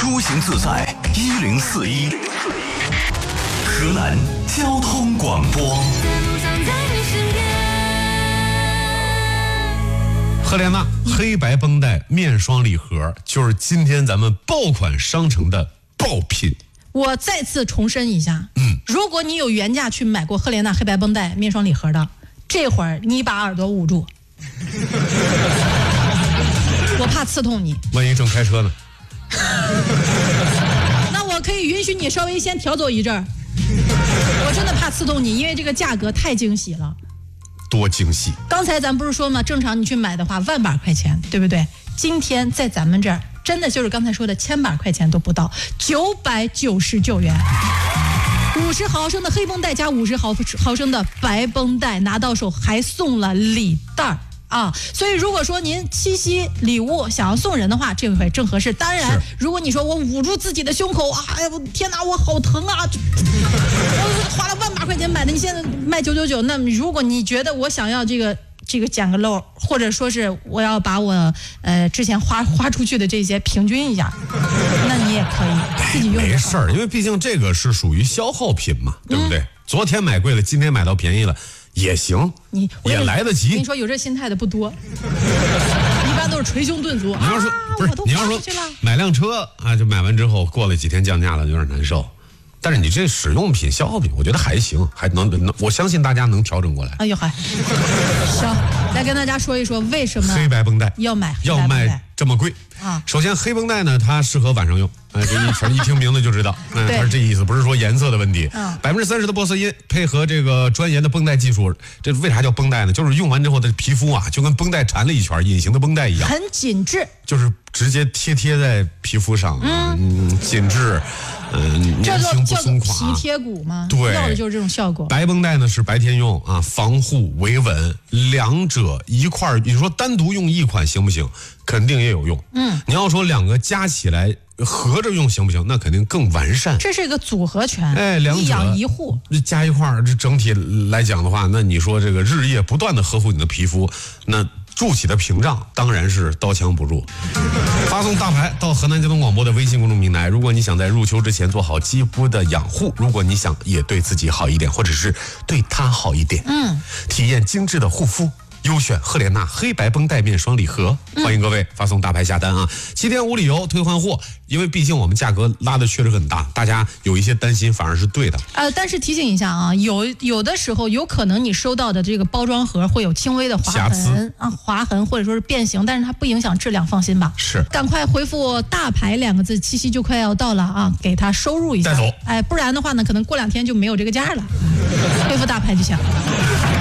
出行自在1041，河南交通广播。 赫莲娜黑白绷带面霜礼盒就是今天咱们爆款商城的爆品。 我再次重申一下，如果你有原价去买过赫莲娜黑白绷带面霜礼盒的，这会儿你把耳朵捂住，我怕刺痛你。 万一正开车呢？ 那我可以允许你稍微先调走一阵儿，我真的怕刺痛你，因为这个价格太惊喜了。 多惊喜！刚才咱不是说吗？正常你去买的话，1万把块钱，对不对？今天在咱们这儿，真的就是刚才说的1000把块钱都不到，999元。50毫升的黑绷带加50毫升的白绷带，拿到手还送了礼袋啊！所以如果说您七夕礼物想要送人的话，这回正合适。当然，如果你说我捂住自己的胸口啊，哎呀，我天哪，我好疼啊！我花了1万把块钱买的，你现在卖999，那如果你觉得我想要这个捡个漏，或者说是我要把我之前花出去的这些平均一下，那你也可以自己用。 没事儿，因为毕竟这个是属于消耗品嘛，对不对？昨天买贵了，今天买到便宜了。也行，也来得及。 跟你说，有这心态的不多，一般都是捶胸顿足。 你要说不是，你要说买辆车啊，就买完之后过了几天降价了，有点难受。但是你这使用品、消耗品，我觉得还行，还能，我相信大家能调整过来。 哎呦嗨，行，来跟大家说一说为什么黑白绷带要卖这么贵啊？ 首先，黑绷带呢，它适合晚上用。这一听名字就知道，它是这意思，不是说颜色的问题。30%的玻色因配合这个专研的绷带技术，这为啥叫绷带呢？就是用完之后的皮肤啊，就跟绷带缠了一圈，隐形的绷带一样， 很紧致， 就是直接贴在皮肤上，紧致。粘性不松垮， 皮贴骨吗？ 对， 要的就是这种效果。 白绷带呢是白天用啊，防护维稳，两者一块儿，你说单独用一款行不行？肯定也有用。你要说两个加起来合着用行不行？那肯定更完善。 这是一个组合拳， 两者一养一护， 加一块儿，这整体来讲的话，那你说这个日夜不断的呵护你的皮肤，那筑起的屏障当然是刀枪不入。发送大牌到河南交通广播的微信公众平台，如果你想在入秋之前做好肌肤的养护，如果你想也对自己好一点，或者是对他好一点，体验精致的护肤，优选赫莲娜黑白绷带面霜礼盒，欢迎各位发送大牌下单啊！7天无理由退换货，因为毕竟我们价格拉的确实很大，大家有一些担心反而是对的。 但是提醒一下啊，有的时候有可能你收到的这个包装盒会有轻微的划痕或者说是变形，但是它不影响质量，放心吧。 是， 赶快回复大牌2个字，七夕就快要到了啊，给它收入一下， 带走。 不然的话呢，可能过2天就没有这个价了。回复大牌就行。